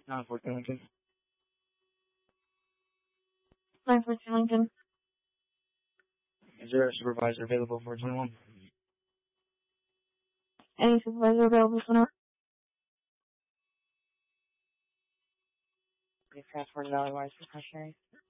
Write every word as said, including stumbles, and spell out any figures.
nine fourteen Lincoln. nine fourteen Lincoln. Is there a supervisor available for twenty-one? Any supervisor available for now? Please transport an alleywise precautionary.